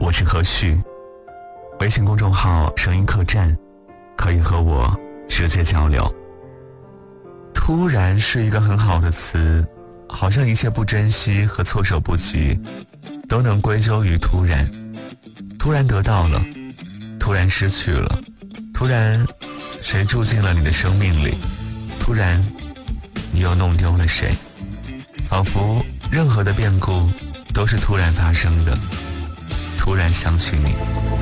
我是何旭，微信公众号声音客栈，可以和我直接交流。突然是一个很好的词，好像一切不珍惜和措手不及都能归咎于突然。突然得到了，突然失去了，突然谁住进了你的生命里，突然你又弄丢了谁，仿佛任何的变故都是突然发生的。突然想起你。